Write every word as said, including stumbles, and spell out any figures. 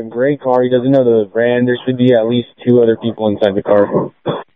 a great car. He doesn't know the brand. There should be at least two other people inside the car.